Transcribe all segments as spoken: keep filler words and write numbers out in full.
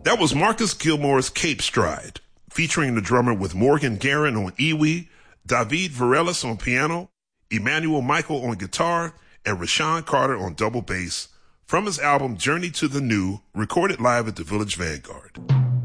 That was Marcus Gilmore's Cape Stride, featuring the drummer with Morgan Guerin on iwi, David Varelis on piano, Emmanuel Michael on guitar, and Rashawn Carter on double bass, from his album Journey to the New, recorded live at the Village Vanguard.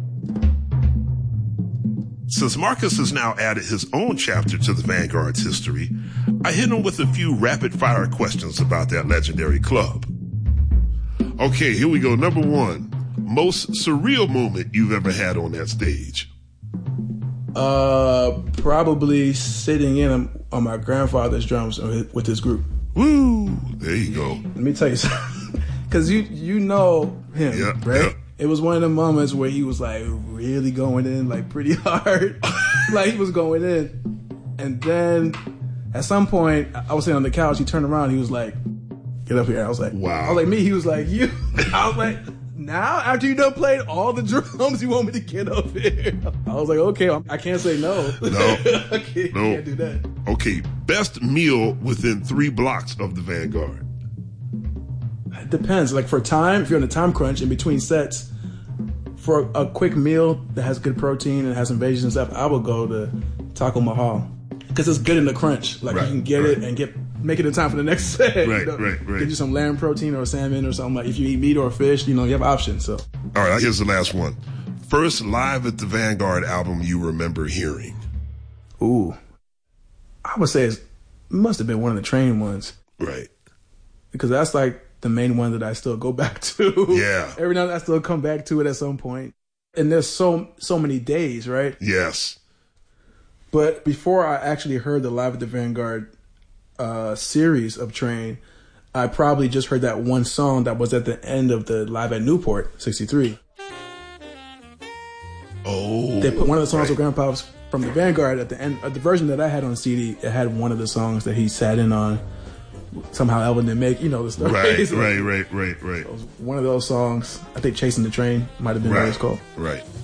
Since Marcus has now added his own chapter to the Vanguard's history, I hit him with a few rapid-fire questions about that legendary club. Okay, here we go. Number one, most surreal moment you've ever had on that stage? Uh, probably sitting in on my grandfather's drums with his group. Woo! There you go. Let me tell you something. Because you, you know him, yeah, right? Yeah. It was one of the moments where he was like really going in, like pretty hard. Like he was going in. And then at some point, I was sitting on the couch, he turned around, he was like, get up here. I was like, wow. I was like, me? He was like, you? I was like, now? After you done played all the drums, you want me to get up here? I was like, okay, I can't say no. No. Okay, no. Can't do that. Okay, best meal within three blocks of the Vanguard? It depends. Like for time, if you're on a time crunch in between sets, for a quick meal that has good protein and has some veggies and stuff, I would go to Taco Mahal because it's good in the crunch. Like right, you can get right. it and get make it in time for the next set. Right, you know? right, right. Get you some lamb protein or salmon or something. Like if you eat meat or fish, you know you have options. So all right, here's the last one. First live at the Vanguard album you remember hearing? Ooh, I would say it's, it must have been one of the training ones. Right. Because that's like the main one that I still go back to. Yeah. Every now and then I still come back to it at some point. And there's so so many days, right? Yes. But before I actually heard the Live at the Vanguard uh, series of Train, I probably just heard that one song that was at the end of the Live at Newport, sixty-three. Oh. They put one of the songs right. with Grandpa from the Vanguard at the end. Uh, the version that I had on C D, it had one of the songs that he sat in on. Somehow Elvin didn't make, you know, the story. Right, so right, right, right, right. It was one of those songs. I think Chasing the Train might have been right, what it's called. Right.